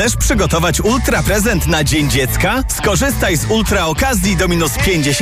Chcesz przygotować ultra prezent na Dzień Dziecka? Skorzystaj z ultra okazji do minus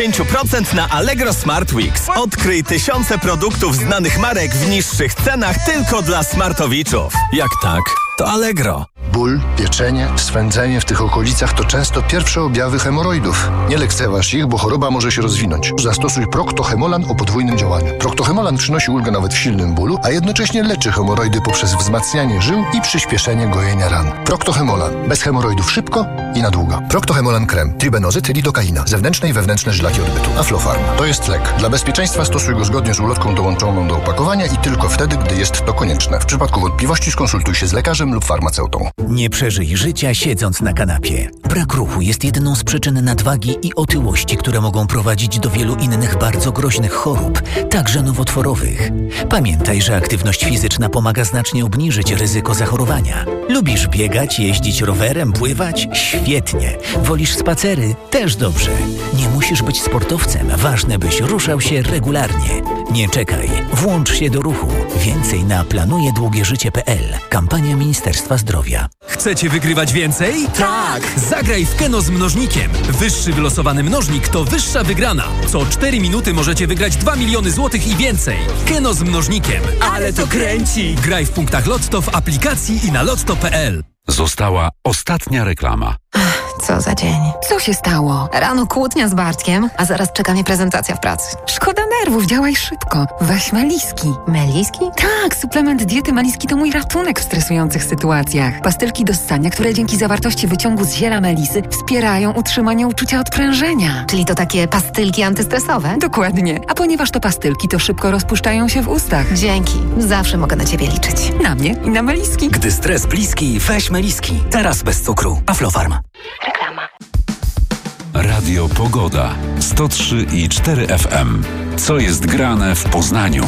50% na Allegro Smart Weeks. Odkryj tysiące produktów znanych marek w niższych cenach tylko dla smartowiczów. Jak tak, to Allegro. Ból, pieczenie, swędzenie w tych okolicach to często pierwsze objawy hemoroidów. Nie lekceważ ich, bo choroba może się rozwinąć. Zastosuj Procto-Hemolan o podwójnym działaniu. Procto-Hemolan przynosi ulgę nawet w silnym bólu, a jednocześnie leczy hemoroidy poprzez wzmacnianie żył i przyspieszenie gojenia ran. Procto-Hemolan. Bez hemoroidów szybko i na długo. Procto-Hemolan krem. Tribenozyt, lidokaina. Zewnętrzne i wewnętrzne żylaki odbytu. Aflofarm. To jest lek. Dla bezpieczeństwa stosuj go zgodnie z ulotką dołączoną do opakowania i tylko wtedy, gdy jest to konieczne. W przypadku wątpliwości skonsultuj się z lekarzem lub farmaceutą. Nie przeżyj życia siedząc na kanapie. Brak ruchu jest jedną z przyczyn nadwagi i otyłości, które mogą prowadzić do wielu innych bardzo groźnych chorób, także nowotworowych. Pamiętaj, że aktywność fizyczna pomaga znacznie obniżyć ryzyko zachorowania. Lubisz biegać, jeździć rowerem, pływać? Świetnie. Wolisz spacery? Też dobrze. Nie musisz być sportowcem. Ważne, byś ruszał się regularnie. Nie czekaj. Włącz się do ruchu. Więcej na planujedługieżycie.pl. Kampania Ministerstwa Zdrowia. Chcecie wygrywać więcej? Tak! Zagraj w Keno z mnożnikiem. Wyższy wylosowany mnożnik to wyższa wygrana. Co 4 minuty możecie wygrać 2 miliony złotych i więcej. Keno z mnożnikiem. Ale to kręci! Graj w punktach Lotto w aplikacji i na lotto.pl. Została ostatnia reklama. Co za dzień. Co się stało? Rano kłótnia z Bartkiem, a zaraz czeka mnie prezentacja w pracy. Szkoda nerwów, działaj szybko. Weź Meliski. Meliski? Tak, suplement diety Meliski to mój ratunek w stresujących sytuacjach. Pastylki do ssania, które dzięki zawartości wyciągu z ziela melisy wspierają utrzymanie uczucia odprężenia. Czyli to takie pastylki antystresowe? Dokładnie. A ponieważ to pastylki, to szybko rozpuszczają się w ustach. Dzięki. Zawsze mogę na ciebie liczyć. Na mnie i na Meliski. Gdy stres bliski, weź Meliski. Teraz bez cukru. Aflofarm. Reklama. Radio Pogoda 103,4 FM. Co jest grane w Poznaniu?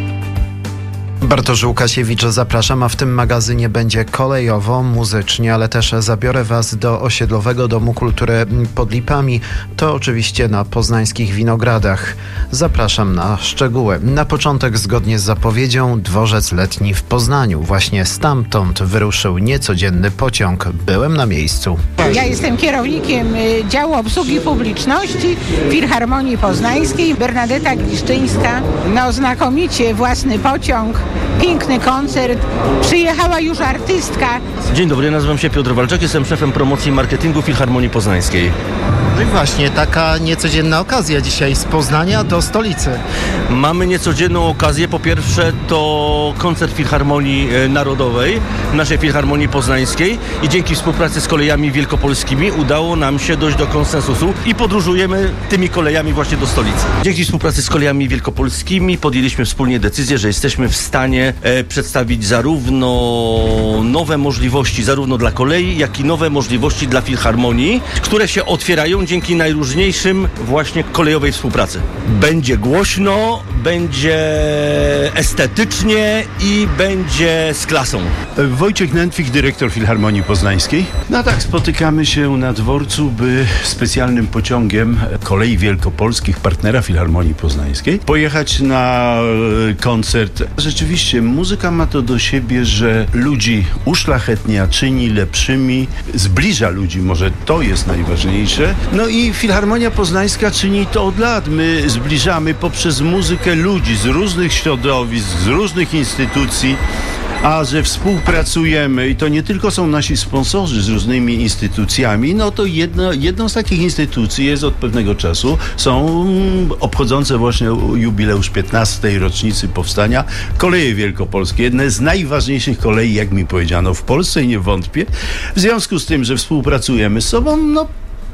Bartosz Łukasiewicz, zapraszam, a w tym magazynie będzie kolejowo, muzycznie, ale też zabiorę Was do Osiedlowego Domu Kultury pod Lipami. To oczywiście na poznańskich Winogradach. Zapraszam na szczegóły. Na początek, zgodnie z zapowiedzią, dworzec letni w Poznaniu. Właśnie stamtąd wyruszył niecodzienny pociąg. Byłem na miejscu. Ja jestem kierownikiem działu obsługi publiczności Filharmonii Poznańskiej. Bernadeta Gliszczyńska. No znakomicie, własny pociąg. Piękny koncert. Przyjechała już artystka. Dzień dobry, nazywam się Piotr Walczak, jestem szefem promocji i marketingu Filharmonii Poznańskiej. No i właśnie, taka niecodzienna okazja dzisiaj z Poznania do stolicy. Mamy niecodzienną okazję. Po pierwsze to koncert Filharmonii Narodowej, naszej Filharmonii Poznańskiej i dzięki współpracy z kolejami wielkopolskimi udało nam się dojść do konsensusu i podróżujemy tymi kolejami właśnie do stolicy. Dzięki współpracy z kolejami wielkopolskimi podjęliśmy wspólnie decyzję, że jesteśmy w stanie przedstawić zarówno nowe możliwości, zarówno dla kolei, jak i nowe możliwości dla Filharmonii, które się otwierają dzięki najróżniejszym właśnie kolejowej współpracy. Będzie głośno, będzie estetycznie i będzie z klasą. Wojciech Nętwik, dyrektor Filharmonii Poznańskiej. No tak, spotykamy się na dworcu, by specjalnym pociągiem Kolei Wielkopolskich, partnera Filharmonii Poznańskiej, pojechać na koncert. Rzeczywiście, muzyka ma to do siebie, że ludzi uszlachetnia, czyni lepszymi, zbliża ludzi, może to jest najważniejsze. No i Filharmonia Poznańska czyni to od lat. My zbliżamy poprzez muzykę ludzi z różnych środowisk, z różnych instytucji, a że współpracujemy i to nie tylko są nasi sponsorzy z różnymi instytucjami, no to jedną z takich instytucji jest od pewnego czasu, są obchodzące właśnie jubileusz 15. rocznicy powstania Koleje Wielkopolskie. Jedne z najważniejszych kolei, jak mi powiedziano, w Polsce i nie wątpię. W związku z tym, że współpracujemy z sobą, no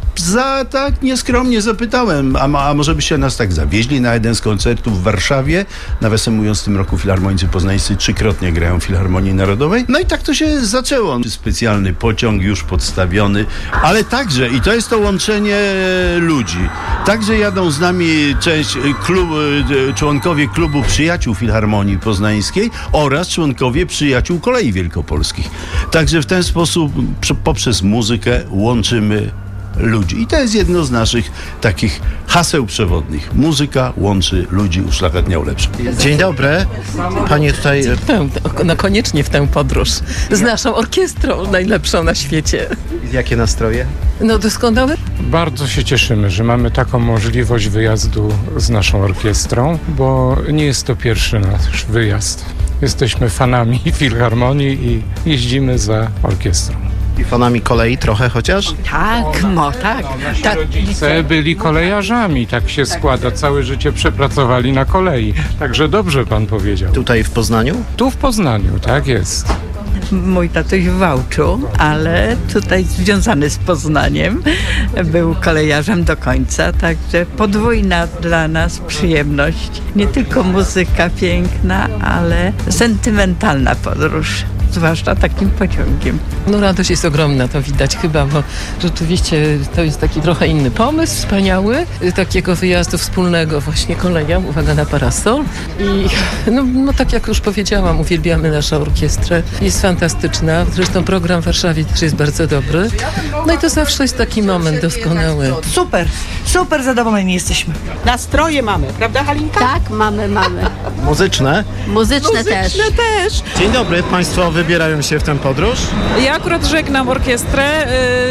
tak nieskromnie zapytałem, a może byście nas tak zawieźli na jeden z koncertów w Warszawie? Nawiasem mówiąc, w tym roku filharmonicy poznańscy 3-krotnie grają w Filharmonii Narodowej. No i tak to się zaczęło. Specjalny pociąg już podstawiony, ale także, i to jest to łączenie ludzi, także jadą z nami członkowie klubu Przyjaciół Filharmonii Poznańskiej oraz członkowie Przyjaciół Kolei Wielkopolskich. Także w ten sposób poprzez muzykę łączymy ludzi. I to jest jedno z naszych takich haseł przewodnich. Muzyka łączy ludzi, uszlachetnia, ulepsza. Dzień dobry. Panie tutaj... No koniecznie w tę podróż. Z naszą orkiestrą najlepszą na świecie. Jakie nastroje? No doskonałe. Bardzo się cieszymy, że mamy taką możliwość wyjazdu z naszą orkiestrą, bo nie jest to pierwszy nasz wyjazd. Jesteśmy fanami Filharmonii i jeździmy za orkiestrą. I fanami kolei trochę chociaż? Tak, no tak. Rodzice byli kolejarzami, tak się składa. Całe życie przepracowali na kolei. Także dobrze pan powiedział. Tutaj w Poznaniu? Tu w Poznaniu, tak jest. Mój tatuś w Wałczu, ale tutaj związany z Poznaniem. Był kolejarzem do końca, także podwójna dla nas przyjemność. Nie tylko muzyka piękna, ale sentymentalna podróż. Zwłaszcza takim pociągiem. No radość jest ogromna, to widać chyba, bo rzeczywiście to jest taki trochę inny pomysł, wspaniały, takiego wyjazdu wspólnego właśnie koleją, uwaga na parasol. I no tak jak już powiedziałam, uwielbiamy naszą orkiestrę, jest fantastyczna, zresztą program w Warszawie też jest bardzo dobry. No i to zawsze jest taki moment doskonały. Super zadowoleni jesteśmy. Nastroje mamy, prawda Halinka? Tak, mamy. Muzyczne? Muzyczne też. Dzień dobry, Państwo wybierają się w tę podróż? Ja akurat żegnam orkiestrę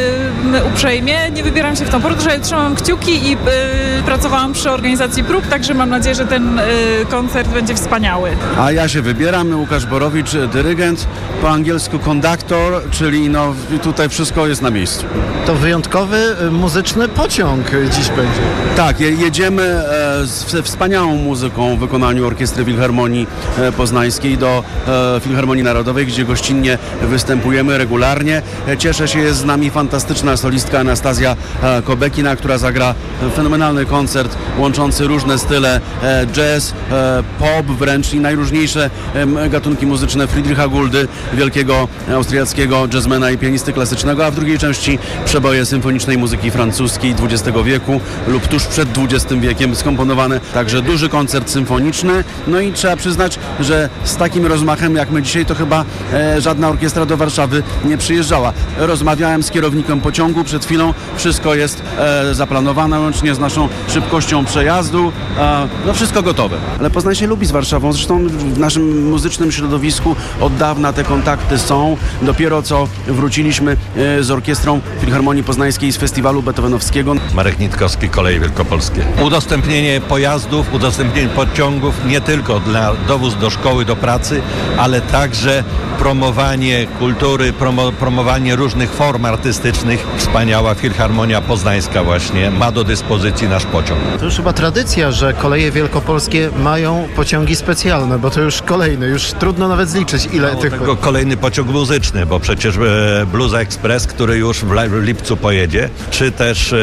uprzejmie, nie wybieram się w tą podróż, ale trzymam kciuki i pracowałam przy organizacji prób, także mam nadzieję, że ten koncert będzie wspaniały. A ja się wybieram, Łukasz Borowicz, dyrygent, po angielsku konduktor, czyli no tutaj wszystko jest na miejscu. To wyjątkowy muzyczny pociąg dziś będzie. Tak, jedziemy ze wspaniałą muzyką w wykonaniu Orkiestry Filharmonii Poznańskiej do Filharmonii Narodowej, gdzie gościnnie występujemy regularnie. Cieszę się, jest z nami fantastyczna solistka Anastazja Kobekina, która zagra fenomenalny koncert łączący różne style jazz, pop, wręcz i najróżniejsze gatunki muzyczne Friedricha Guldy, wielkiego austriackiego jazzmana i pianisty klasycznego, a w drugiej części przeboje symfonicznej muzyki francuskiej XX wieku lub tuż przed XX wiekiem skomponowane. Także duży koncert symfoniczny. No i trzeba przyznać, że z takim rozmachem jak my dzisiaj to chyba żadna orkiestra do Warszawy nie przyjeżdżała. Rozmawiałem z kierownikiem pociągu przed chwilą. Wszystko jest zaplanowane łącznie z naszą szybkością przejazdu. No wszystko gotowe. Ale Poznań się lubi z Warszawą. Zresztą w naszym muzycznym środowisku od dawna te kontakty są. Dopiero co wróciliśmy z Orkiestrą Filharmonii Poznańskiej z festiwalu beethovenowskiego. Marek Nitkowski, Koleje Wielkopolskie. Udostępnienie pojazdów, udostępnienie pociągów nie tylko dla dowóz do szkoły, do pracy, ale także promowanie kultury, promowanie różnych form artystycznych. Wspaniała Filharmonia Poznańska właśnie ma do dyspozycji nasz pociąg. To już chyba tradycja, że Koleje Wielkopolskie mają pociągi specjalne, bo to już kolejny, już trudno nawet zliczyć ile tych... Tego kolejny pociąg muzyczny, bo przecież Blues Express, który już w lipcu pojedzie, czy też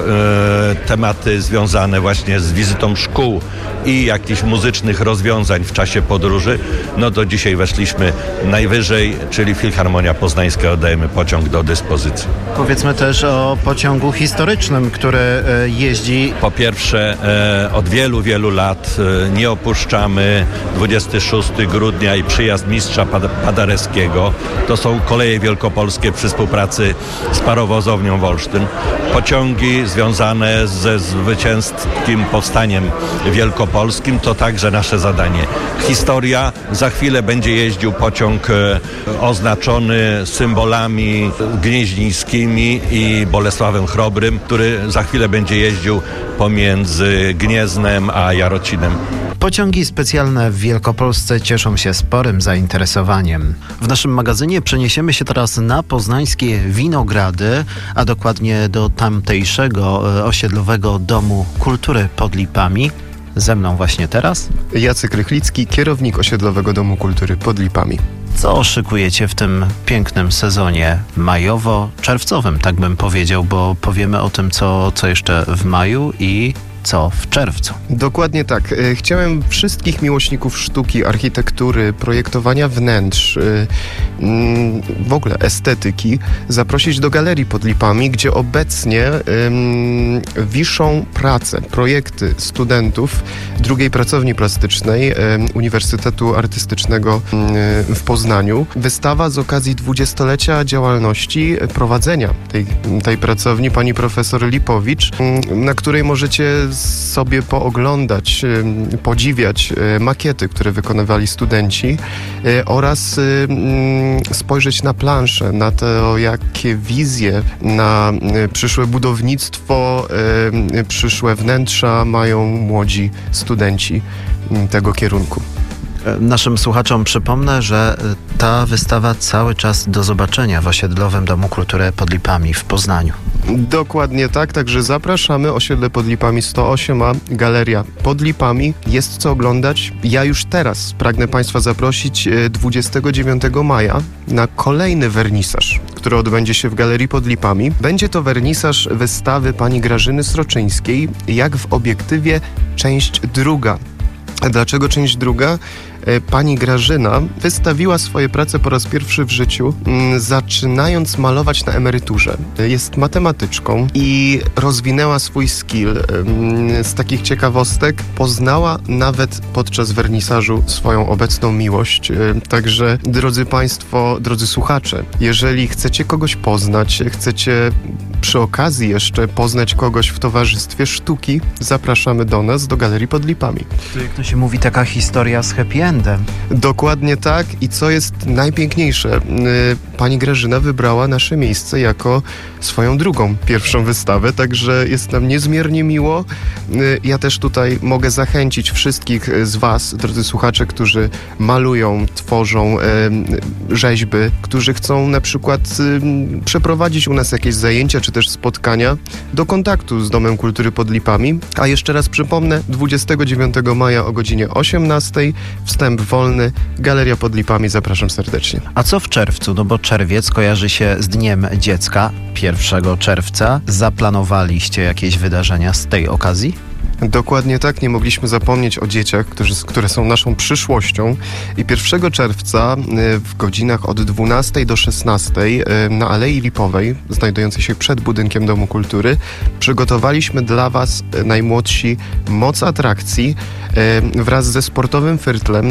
tematy związane właśnie z wizytą szkół i jakichś muzycznych rozwiązań w czasie podróży, no to dzisiaj weszliśmy najwyżej, czyli Filharmonia Poznańska, oddajemy pociąg do dyspozycji. Powiedzmy też o pociągu historycznym, który jeździ. Po pierwsze, od wielu, wielu lat nie opuszczamy 26 grudnia i przyjazd mistrza Paderewskiego. To są Koleje Wielkopolskie przy współpracy z parowozownią Wolsztyn. Pociągi związane ze zwycięskim powstaniem wielkopolskim to także nasze zadanie. Historia, za chwilę będzie jeździł pociąg oznaczony symbolami gnieźnieńskimi i Bolesławem Chrobrym, który za chwilę będzie jeździł pomiędzy Gnieznem a Jarocinem. Pociągi specjalne w Wielkopolsce cieszą się sporym zainteresowaniem. W naszym magazynie przeniesiemy się teraz na poznańskie Winogrady, a dokładnie do tamtejszego osiedlowego Domu Kultury pod Lipami. Ze mną właśnie teraz Jacek Rychlicki, kierownik Osiedlowego Domu Kultury pod Lipami. Co szykujecie w tym pięknym sezonie majowo-czerwcowym, tak bym powiedział, bo powiemy o tym, co jeszcze w maju i co w czerwcu. Dokładnie tak. Chciałem wszystkich miłośników sztuki, architektury, projektowania wnętrz w ogóle estetyki, zaprosić do Galerii pod Lipami, gdzie obecnie wiszą prace, projekty studentów drugiej pracowni plastycznej Uniwersytetu Artystycznego w Poznaniu. Wystawa z okazji 20-lecia działalności prowadzenia tej pracowni pani profesor Lipowicz, na której możecie sobie pooglądać, podziwiać makiety, które wykonywali studenci oraz spojrzeć na planszę, na to, jakie wizje na przyszłe budownictwo, przyszłe wnętrza mają młodzi studenci tego kierunku. Naszym słuchaczom przypomnę, że ta wystawa cały czas do zobaczenia w Osiedlowym Domu Kultury pod Lipami w Poznaniu. Dokładnie tak, także zapraszamy. Osiedle pod Lipami 108, a Galeria pod Lipami. Jest co oglądać. Ja już teraz pragnę Państwa zaprosić 29 maja na kolejny wernisaż, który odbędzie się w Galerii pod Lipami. Będzie to wernisaż wystawy pani Grażyny Sroczyńskiej, jak w obiektywie część druga. A dlaczego część druga? Pani Grażyna wystawiła swoje prace po raz pierwszy w życiu, zaczynając malować na emeryturze. Jest matematyczką i rozwinęła swój skill. Z takich ciekawostek poznała nawet podczas wernisażu swoją obecną miłość. Także, drodzy Państwo, drodzy słuchacze, jeżeli chcecie kogoś poznać, chcecie przy okazji jeszcze poznać kogoś w towarzystwie sztuki, zapraszamy do nas, do Galerii pod Lipami. To, jak to się mówi, taka historia z happy endem. Dokładnie tak. I co jest najpiękniejsze, pani Grażyna wybrała nasze miejsce jako swoją pierwszą wystawę, także jest nam niezmiernie miło. Ja też tutaj mogę zachęcić wszystkich z Was, drodzy słuchacze, którzy malują, tworzą rzeźby, którzy chcą na przykład przeprowadzić u nas jakieś zajęcia, czy też spotkania, do kontaktu z Domem Kultury pod Lipami. A jeszcze raz przypomnę, 29 maja o godzinie 18:00, wstęp wolny, Galeria pod Lipami, zapraszam serdecznie. A co w czerwcu? No bo czerwiec kojarzy się z Dniem Dziecka, 1 czerwca. Zaplanowaliście jakieś wydarzenia z tej okazji? Dokładnie tak, nie mogliśmy zapomnieć o dzieciach, które są naszą przyszłością i 1 czerwca w godzinach od 12 do 16 na Alei Lipowej, znajdującej się przed budynkiem Domu Kultury, przygotowaliśmy dla Was, najmłodsi, moc atrakcji. Wraz ze sportowym fyrtlem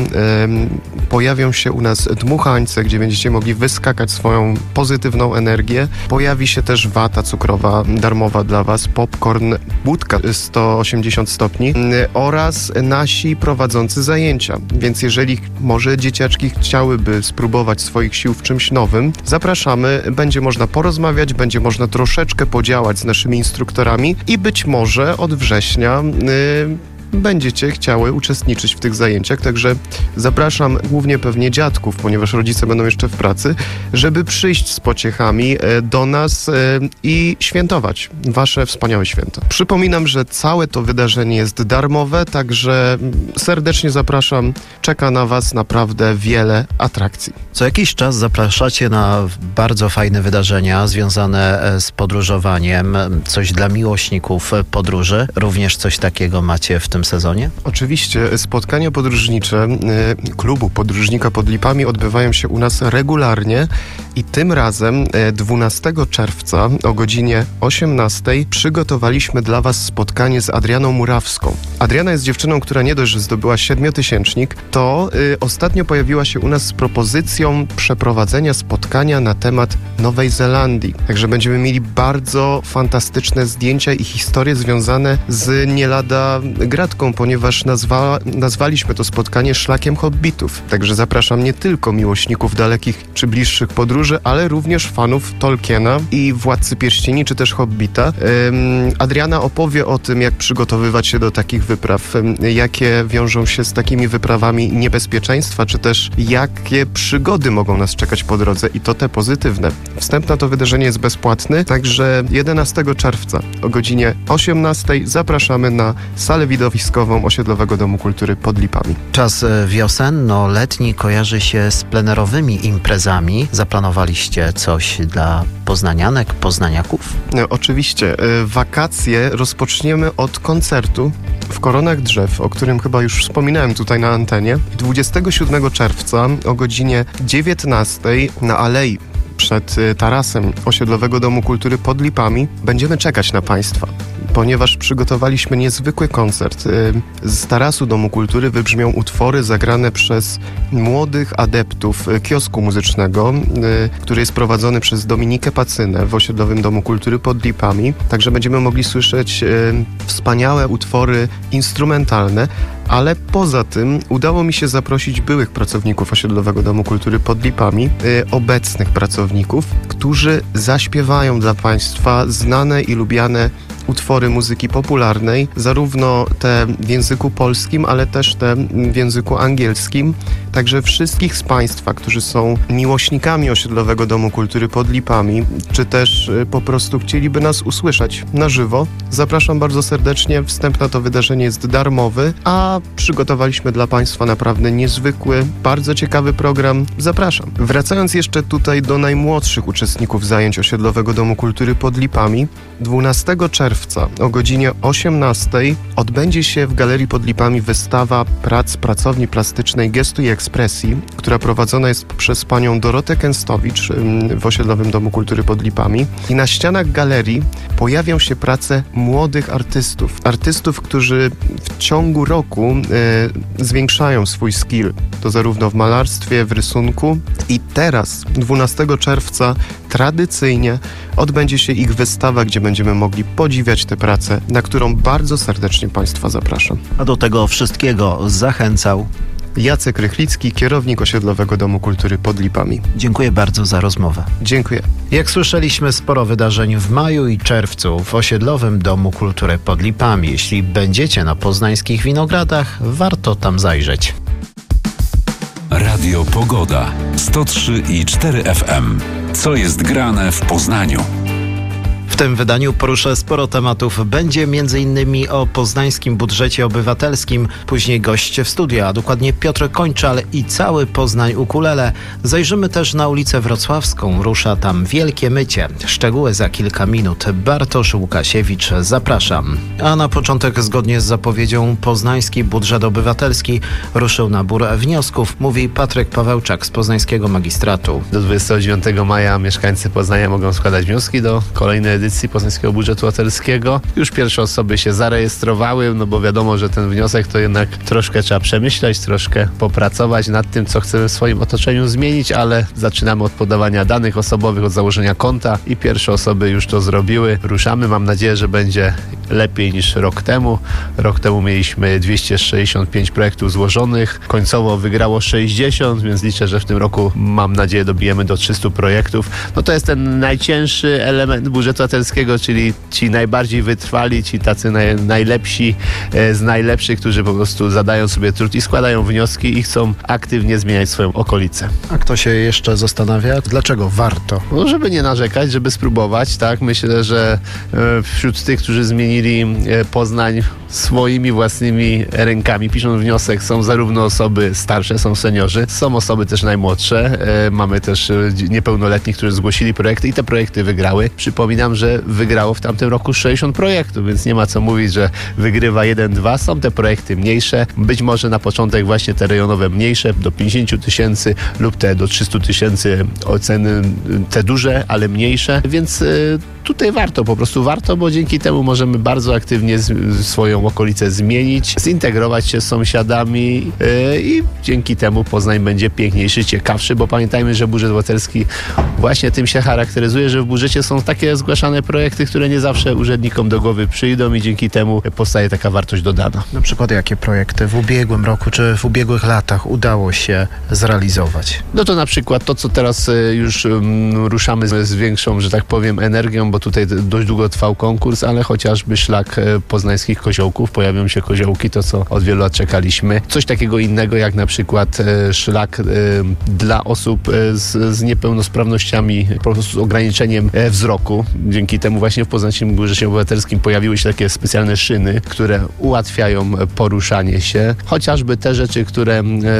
pojawią się u nas dmuchańce, gdzie będziecie mogli wyskakać swoją pozytywną energię. Pojawi się też wata cukrowa darmowa dla Was, popcorn, budka 180 stopni oraz nasi prowadzący zajęcia. Więc jeżeli może dzieciaczki chciałyby spróbować swoich sił w czymś nowym, zapraszamy. Będzie można porozmawiać, będzie można troszeczkę podziałać z naszymi instruktorami i być może od września będziecie chciały uczestniczyć w tych zajęciach, także zapraszam głównie pewnie dziadków, ponieważ rodzice będą jeszcze w pracy, żeby przyjść z pociechami do nas i świętować Wasze wspaniałe święto. Przypominam, że całe to wydarzenie jest darmowe, także serdecznie zapraszam. Czeka na Was naprawdę wiele atrakcji. Co jakiś czas zapraszacie na bardzo fajne wydarzenia związane z podróżowaniem, coś dla miłośników podróży. Również coś takiego macie w tym sezonie? Oczywiście. Spotkania podróżnicze klubu Podróżnika pod Lipami odbywają się u nas regularnie i tym razem 12 czerwca o godzinie 18:00 przygotowaliśmy dla Was spotkanie z Adrianą Murawską. Adriana jest dziewczyną, która nie dość, że zdobyła 7-tysięcznik, to ostatnio pojawiła się u nas z propozycją przeprowadzenia spotkania na temat Nowej Zelandii. Także będziemy mieli bardzo fantastyczne zdjęcia i historie związane z nie lada gratką, ponieważ nazwaliśmy to spotkanie Szlakiem Hobbitów. Także zapraszam nie tylko miłośników dalekich czy bliższych podróży, ale również fanów Tolkiena i Władcy Pierścieni, czy też Hobbita. Adriana opowie o tym, jak przygotowywać się do takich wypraw, jakie wiążą się z takimi wyprawami niebezpieczeństwa, czy też jakie przygody mogą nas czekać po drodze i to te pozytywne. Wstęp na to wydarzenie jest bezpłatny, także 11 czerwca o godzinie 18:00 zapraszamy na salę widowiskową Osiedlowego Domu Kultury pod Lipami. Czas wiosenno-letni kojarzy się z plenerowymi imprezami. Zaplanowaliście coś dla poznanianek, poznaniaków? Oczywiście. Wakacje rozpoczniemy od koncertu w Koronach Drzew, o którym chyba już wspominałem tutaj na antenie. 27 czerwca o godzinie 19 na Alei przed tarasem Osiedlowego Domu Kultury pod Lipami będziemy czekać na Państwa, ponieważ przygotowaliśmy niezwykły koncert. Z tarasu Domu Kultury wybrzmią utwory zagrane przez młodych adeptów kiosku muzycznego, który jest prowadzony przez Dominikę Pacynę w Osiedlowym Domu Kultury pod Lipami. Także będziemy mogli słyszeć wspaniałe utwory instrumentalne, ale poza tym udało mi się zaprosić byłych pracowników Osiedlowego Domu Kultury pod Lipami, obecnych pracowników, którzy zaśpiewają dla Państwa znane i lubiane utwory muzyki popularnej, zarówno te w języku polskim, ale też te w języku angielskim. Także wszystkich z Państwa, którzy są miłośnikami Osiedlowego Domu Kultury pod Lipami, czy też po prostu chcieliby nas usłyszeć na żywo, zapraszam bardzo serdecznie. Wstęp na to wydarzenie jest darmowy, a przygotowaliśmy dla Państwa naprawdę niezwykły, bardzo ciekawy program. Zapraszam. Wracając jeszcze tutaj do najmłodszych uczestników zajęć Osiedlowego Domu Kultury pod Lipami, 12 czerwca o godzinie 18 odbędzie się w Galerii pod Lipami wystawa prac pracowni plastycznej Gestu i Ekspresji, która prowadzona jest przez panią Dorotę Kęstowicz w Osiedlowym Domu Kultury pod Lipami. I na ścianach galerii pojawią się prace młodych artystów, którzy w ciągu roku zwiększają swój skill. To zarówno w malarstwie, w rysunku. I teraz, 12 czerwca, tradycyjnie odbędzie się ich wystawa, gdzie będziemy mogli podziwiać tę pracę, na którą bardzo serdecznie Państwa zapraszam. A do tego wszystkiego zachęcał Jacek Rychlicki, kierownik Osiedlowego Domu Kultury pod Lipami. Dziękuję bardzo za rozmowę. Dziękuję. Jak słyszeliśmy, sporo wydarzeń w maju i czerwcu w Osiedlowym Domu Kultury pod Lipami. Jeśli będziecie na poznańskich winogradach, warto tam zajrzeć. Radio Pogoda 103,4 FM. Co jest grane w Poznaniu? W tym wydaniu poruszę sporo tematów. Będzie m.in. o poznańskim budżecie obywatelskim, później goście w studiu, a dokładnie Piotr Kończal i cały Poznań Ukulele. Zajrzymy też na ulicę Wrocławską. Rusza tam Wielkie Mycie. Szczegóły za kilka minut. Bartosz Łukasiewicz, zapraszam. A na początek, zgodnie z zapowiedzią, poznański budżet obywatelski ruszył nabór wniosków, mówi Patryk Pawełczak z Poznańskiego Magistratu. Do 29 maja mieszkańcy Poznania mogą składać wnioski do kolejnej edycji Poznańskiego Budżetu Obywatelskiego. Już pierwsze osoby się zarejestrowały, no bo wiadomo, że ten wniosek to jednak troszkę trzeba przemyśleć, troszkę popracować nad tym, co chcemy w swoim otoczeniu zmienić, ale zaczynamy od podawania danych osobowych, od założenia konta i pierwsze osoby już to zrobiły. Ruszamy, mam nadzieję, że będzie lepiej niż rok temu. Rok temu mieliśmy 265 projektów złożonych, końcowo wygrało 60, więc liczę, że w tym roku, mam nadzieję, dobijemy do 300 projektów. No to jest ten najcięższy element budżetu obywatelskiego, czyli ci najbardziej wytrwali, ci tacy najlepsi z najlepszych, którzy po prostu zadają sobie trud i składają wnioski i chcą aktywnie zmieniać swoją okolicę. A kto się jeszcze zastanawia, dlaczego warto? No, żeby nie narzekać, żeby spróbować, tak? Myślę, że wśród tych, którzy zmienili Poznań swoimi własnymi rękami, pisząc wniosek, są zarówno osoby starsze, są seniorzy, są osoby też najmłodsze. Mamy też niepełnoletnich, którzy zgłosili projekty i te projekty wygrały. Przypominam, że wygrało w tamtym roku 60 projektów, więc nie ma co mówić, że wygrywa 1-2. Są te projekty mniejsze, być może na początek właśnie te rejonowe mniejsze, do 50 000 lub te do 300 000 oceny, te duże, ale mniejsze, więc tutaj po prostu warto, bo dzięki temu możemy bardzo aktywnie swoją okolicę zmienić, zintegrować się z sąsiadami i dzięki temu Poznań będzie piękniejszy, ciekawszy, bo pamiętajmy, że budżet obywatelski właśnie tym się charakteryzuje, że w budżecie są takie zgłaszane projekty, które nie zawsze urzędnikom do głowy przyjdą i dzięki temu powstaje taka wartość dodana. Na przykład jakie projekty w ubiegłym roku czy w ubiegłych latach udało się zrealizować? No to na przykład to, co teraz już ruszamy z większą, że tak powiem, energią, bo tutaj dość długo trwał konkurs, ale chociażby szlak poznańskich koziołków. Pojawią się koziołki, to co od wielu lat czekaliśmy. Coś takiego innego jak na przykład szlak dla osób z niepełnosprawnościami, po prostu z ograniczeniem wzroku, Dzięki temu właśnie w Poznańskim Budżecie Obywatelskim pojawiły się takie specjalne szyny, które ułatwiają poruszanie się. Chociażby te rzeczy, które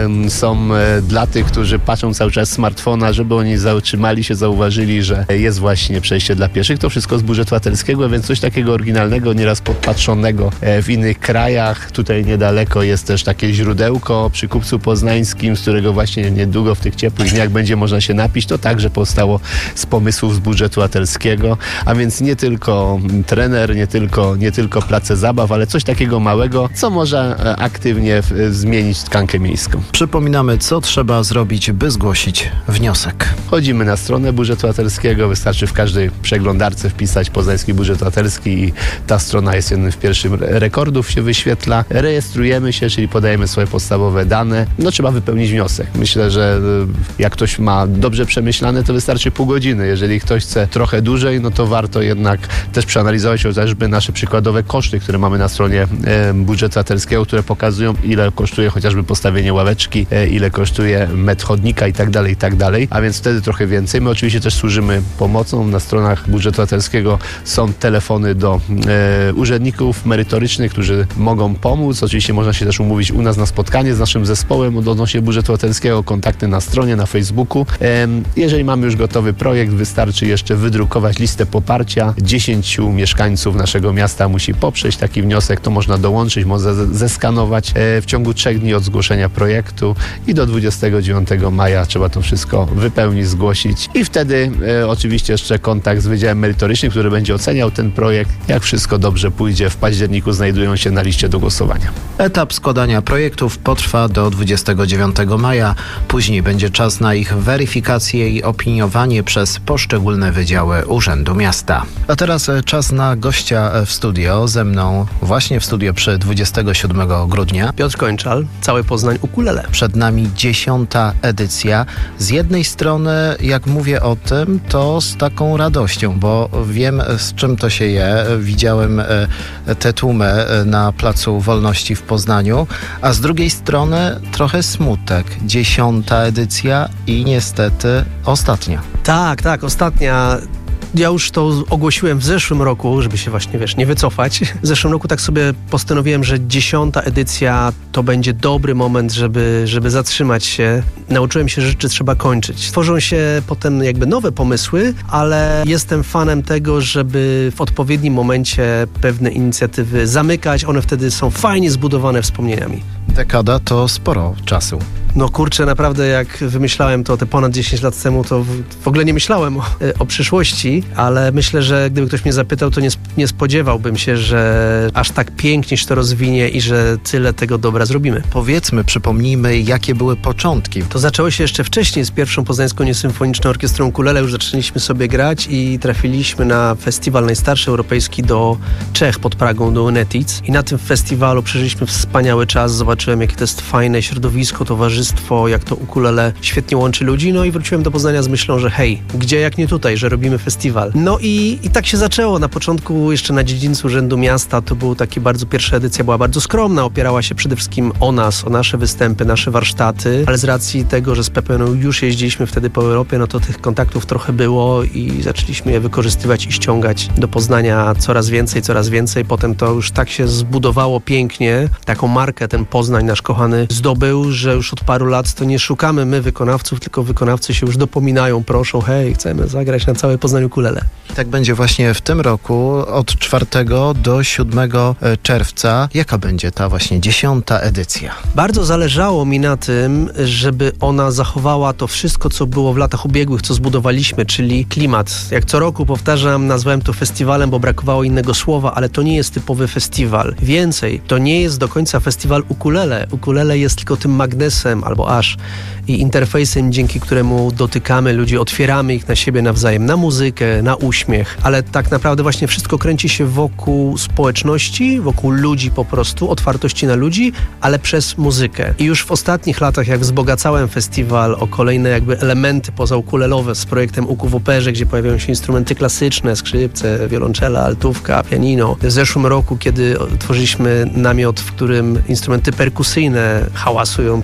są dla tych, którzy patrzą cały czas smartfona, żeby oni zatrzymali się, zauważyli, że jest właśnie przejście dla pieszych. To wszystko z budżetu obywatelskiego, więc coś takiego oryginalnego, nieraz podpatrzonego w innych krajach. Tutaj niedaleko jest też takie źródełko przy Kupcu Poznańskim, z którego właśnie niedługo w tych ciepłych dniach będzie można się napić. To także powstało z pomysłów z budżetu obywatelskiego, a więc nie tylko trener, nie tylko place zabaw, ale coś takiego małego, co może aktywnie zmienić tkankę miejską. Przypominamy, co trzeba zrobić, by zgłosić wniosek. Chodzimy na stronę budżetu obywatelskiego, wystarczy w każdej przeglądarce wpisać Poznański Budżet Obywatelski i ta strona jest jednym z pierwszych rekordów, się wyświetla. Rejestrujemy się, czyli podajemy swoje podstawowe dane. Trzeba wypełnić wniosek. Myślę, że jak ktoś ma dobrze przemyślane, to wystarczy pół godziny. Jeżeli ktoś chce trochę dłużej, to warto jednak też przeanalizować chociażby nasze przykładowe koszty, które mamy na stronie budżetu obywatelskiego, które pokazują, ile kosztuje chociażby postawienie ławeczki, ile kosztuje metr chodnika i tak dalej, a więc wtedy trochę więcej. My oczywiście też służymy pomocą. Na stronach budżetu obywatelskiego są telefony do urzędników merytorycznych, którzy mogą pomóc. Oczywiście można się też umówić u nas na spotkanie z naszym zespołem odnośnie budżetu obywatelskiego, kontakty na stronie, na Facebooku. Jeżeli mamy już gotowy projekt, wystarczy jeszcze wydrukować listę poparcia. 10 mieszkańców naszego miasta musi poprzeć taki wniosek, to można dołączyć, można zeskanować w ciągu 3 dni od zgłoszenia projektu i do 29 maja trzeba to wszystko wypełnić, zgłosić i wtedy oczywiście jeszcze kontakt z Wydziałem Merytorycznym, który będzie oceniał ten projekt. Jak wszystko dobrze pójdzie, w październiku znajdują się na liście do głosowania. Etap składania projektów potrwa do 29 maja. Później będzie czas na ich weryfikację i opiniowanie przez poszczególne wydziały Urzędu Miasta. A teraz czas na gościa w studio. Ze mną właśnie w studio przy 27 grudnia Piotr Kończal, cały Poznań ukulele. Przed nami 10. edycja. Z jednej strony, jak mówię o tym, to z taką radością, bo wiem, z czym to się je. Widziałem te tłumy na Placu Wolności w Poznaniu, a z drugiej strony trochę smutek. 10. edycja i niestety ostatnia. Tak, ostatnia. Ja już to ogłosiłem w zeszłym roku, żeby się właśnie, nie wycofać. W zeszłym roku tak sobie postanowiłem, że 10. edycja to będzie dobry moment, żeby zatrzymać się. Nauczyłem się, że rzeczy trzeba kończyć. Tworzą się potem nowe pomysły, ale jestem fanem tego, żeby w odpowiednim momencie pewne inicjatywy zamykać. One wtedy są fajnie zbudowane wspomnieniami. Dekada to sporo czasu. Naprawdę jak wymyślałem to te ponad 10 lat temu, to w ogóle nie myślałem o przyszłości, ale myślę, że gdyby ktoś mnie zapytał, to nie spodziewałbym się, że aż tak pięknie się to rozwinie i że tyle tego dobra zrobimy. Przypomnijmy, jakie były początki. To zaczęło się jeszcze wcześniej z pierwszą Poznańską Niesymfoniczną Orkiestrą Ukulele. Już zaczęliśmy sobie grać i trafiliśmy na festiwal najstarszy europejski do Czech pod Pragą, do Unetic. I na tym festiwalu przeżyliśmy wspaniały czas. Zobaczyłem, jakie to jest fajne środowisko, towarzystwo, jak to ukulele świetnie łączy ludzi. I wróciłem do Poznania z myślą, że hej, gdzie jak nie tutaj, że robimy festiwal. I tak się zaczęło. Na początku jeszcze na dziedzińcu Urzędu Miasta to był pierwsza edycja była bardzo skromna, opierała się przede wszystkim o nas, o nasze występy, nasze warsztaty, ale z racji tego, że z Pepeną już jeździliśmy wtedy po Europie, to tych kontaktów trochę było i zaczęliśmy je wykorzystywać i ściągać do Poznania coraz więcej. Potem to już tak się zbudowało pięknie, taką markę ten Poznań nasz kochany zdobył, że już od paru lat to nie szukamy my wykonawców, tylko wykonawcy się już dopominają, proszą, hej, chcemy zagrać na całe Poznań ukulele. Tak będzie właśnie w tym roku od 4 do 7 czerwca. Jaka będzie ta właśnie 10. edycja? Bardzo zależało mi na tym, żeby ona zachowała to wszystko, co było w latach ubiegłych, co zbudowaliśmy, czyli klimat. Jak co roku powtarzam, nazwałem to festiwalem, bo brakowało innego słowa, ale to nie jest typowy festiwal. Więcej, to nie jest do końca festiwal ukulele. Ukulele jest tylko tym magnesem albo aż i interfejsem, dzięki któremu dotykamy ludzi, otwieramy ich na siebie nawzajem, na muzykę, na uśmiech, ale tak naprawdę właśnie wszystko kręci się wokół społeczności, wokół ludzi po prostu, otwartości na ludzi, ale przez muzykę. I już w ostatnich latach, jak wzbogacałem festiwal o kolejne elementy pozaukulelowe z projektem Uku w Operze, gdzie pojawiają się instrumenty klasyczne, skrzypce, wiolonczela, altówka, pianino. W zeszłym roku, kiedy tworzyliśmy namiot, w którym instrumenty perkusyjne hałasują przez cały czas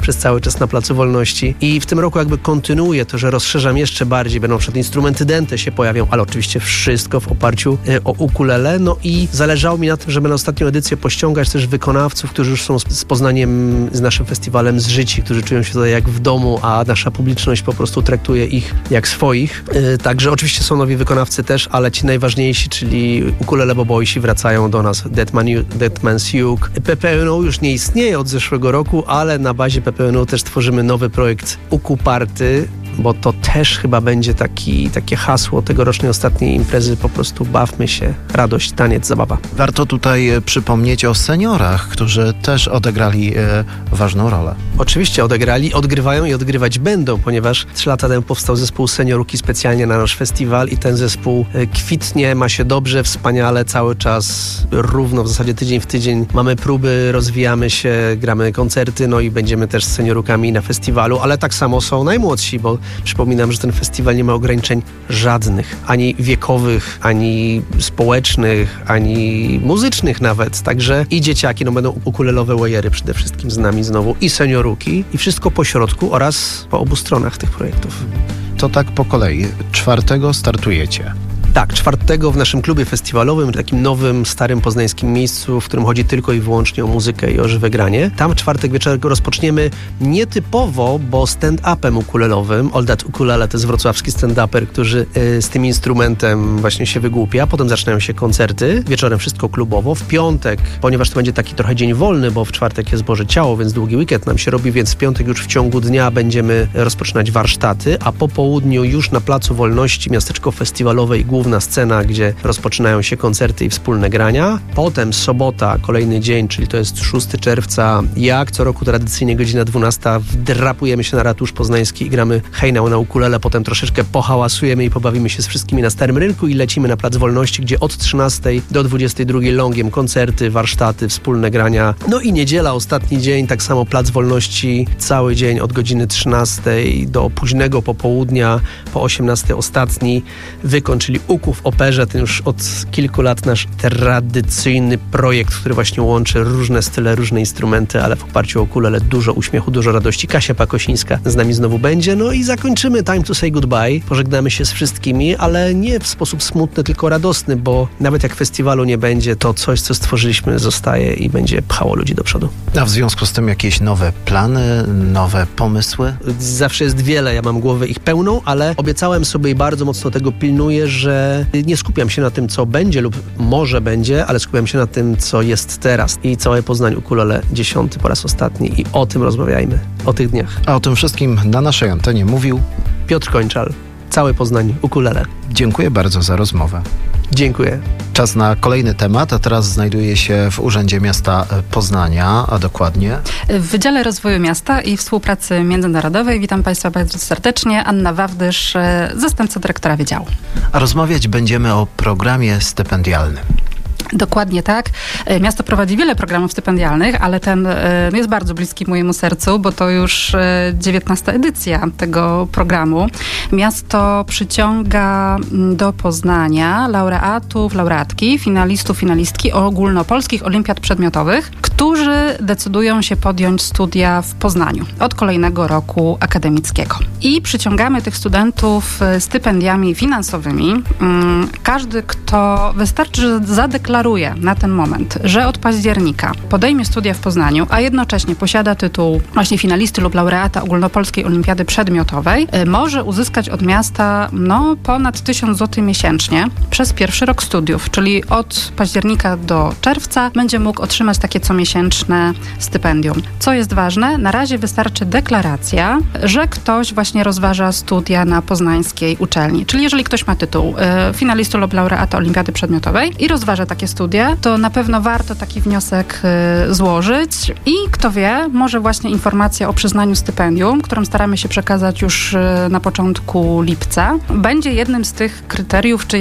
czas na Placu Wolności i w tym roku jakby kontynuuję to, że rozszerzam jeszcze bardziej, będą przed instrumenty dęte się pojawią, ale oczywiście wszystko w oparciu o ukulele, no i zależało mi na tym, żeby na ostatnią edycję pościągać też wykonawców, którzy już są z Poznaniem, z naszym festiwalem zżyci, którzy czują się tutaj jak w domu, a nasza publiczność po prostu traktuje ich jak swoich. Także oczywiście są nowi wykonawcy też, ale ci najważniejsi, czyli Ukulele Boboisi wracają do nas, Deadman's Uke. PPNO już nie istnieje od zeszłego roku, ale na bazie PPNO też tworzymy nowy projekt Ukuparty, bo to też chyba będzie takie hasło tegorocznej ostatniej imprezy, po prostu bawmy się, radość, taniec, zabawa. Warto tutaj przypomnieć o seniorach, którzy też odegrali ważną rolę. Oczywiście odegrali, odgrywają i odgrywać będą, ponieważ 3 lata temu powstał zespół Seniorki specjalnie na nasz festiwal i ten zespół kwitnie, ma się dobrze, wspaniale, cały czas równo, w zasadzie tydzień w tydzień mamy próby, rozwijamy się, gramy koncerty, no i będziemy też z seniorkami na festiwalu, ale tak samo są najmłodsi, bo przypominam, że ten festiwal nie ma ograniczeń żadnych, ani wiekowych, ani społecznych, ani muzycznych nawet, także i dzieciaki, no będą ukulelowe wajery przede wszystkim z nami znowu i senioruki i wszystko po środku oraz po obu stronach tych projektów. To tak po kolei. 4 startujecie. Tak, 4 w naszym klubie festiwalowym, takim nowym, starym poznańskim miejscu, w którym chodzi tylko i wyłącznie o muzykę i o żywe granie. Tam w czwartek wieczorem rozpoczniemy nietypowo, bo stand-upem ukulelowym. All That Ukulele to jest wrocławski stand-uper, który z tym instrumentem właśnie się wygłupia. Potem zaczynają się koncerty. Wieczorem wszystko klubowo. W piątek, ponieważ to będzie taki trochę dzień wolny, bo w czwartek jest Boże Ciało, więc długi weekend nam się robi, więc w piątek już w ciągu dnia będziemy rozpoczynać warsztaty, a po południu już na Placu Wolności, miasteczko festiwalowe i główna scena, gdzie rozpoczynają się koncerty i wspólne grania. Potem sobota, kolejny dzień, czyli to jest 6 czerwca. Jak co roku tradycyjnie godzina 12 wdrapujemy się na Ratusz Poznański i gramy hejnał na ukulele. Potem troszeczkę pohałasujemy i pobawimy się z wszystkimi na Starym Rynku i lecimy na Plac Wolności, gdzie od 13 do 22 longiem koncerty, warsztaty, wspólne grania. No i niedziela, ostatni dzień, tak samo Plac Wolności, cały dzień od godziny 13 do późnego popołudnia, po 18 ostatni wykon, czyli Uku w operze, ten już od kilku lat nasz tradycyjny projekt, który właśnie łączy różne style, różne instrumenty, ale w oparciu o ukulele dużo uśmiechu, dużo radości. Kasia Pakosińska z nami znowu będzie, no i zakończymy Time to Say Goodbye. Pożegnamy się z wszystkimi, ale nie w sposób smutny, tylko radosny, bo nawet jak festiwalu nie będzie, to coś, co stworzyliśmy, zostaje i będzie pchało ludzi do przodu. A w związku z tym jakieś nowe plany, nowe pomysły? Zawsze jest wiele, ja mam głowę ich pełną, ale obiecałem sobie i bardzo mocno tego pilnuję, że nie skupiam się na tym, co będzie lub może będzie, ale skupiam się na tym, co jest teraz. I całe Poznań Ukulele 10 po raz ostatni i o tym rozmawiajmy, o tych dniach. A o tym wszystkim na naszej antenie mówił Piotr Kończal. Całe Poznań Ukulele. Dziękuję bardzo za rozmowę. Dziękuję. Czas na kolejny temat, a teraz znajduję się w Urzędzie Miasta Poznania, a dokładnie w Wydziale Rozwoju Miasta i Współpracy Międzynarodowej. Witam Państwa bardzo serdecznie. Anna Wawdysz, zastępca dyrektora Wydziału. A rozmawiać będziemy o programie stypendialnym. Dokładnie tak. Miasto prowadzi wiele programów stypendialnych, ale ten jest bardzo bliski mojemu sercu, bo to już 19. edycja tego programu. Miasto przyciąga do Poznania laureatów, laureatki, finalistów, finalistki ogólnopolskich olimpiad przedmiotowych, którzy decydują się podjąć studia w Poznaniu od kolejnego roku akademickiego. I przyciągamy tych studentów stypendiami finansowymi. Każdy, kto wystarczy, że zadeklaruje na ten moment, że od października podejmie studia w Poznaniu, a jednocześnie posiada tytuł właśnie finalisty lub laureata ogólnopolskiej olimpiady przedmiotowej, może uzyskać od miasta ponad 1000 zł miesięcznie przez pierwszy rok studiów, czyli od października do czerwca będzie mógł otrzymać takie comiesięczne stypendium. Co jest ważne, na razie wystarczy deklaracja, że ktoś właśnie rozważa studia na poznańskiej uczelni. Czyli jeżeli ktoś ma tytuł finalisty lub laureata olimpiady przedmiotowej i rozważa takie studia, to na pewno warto taki wniosek złożyć i kto wie, może właśnie informacja o przyznaniu stypendium, którą staramy się przekazać już na początku lipca, będzie jednym z tych kryteriów, czy jednym z tych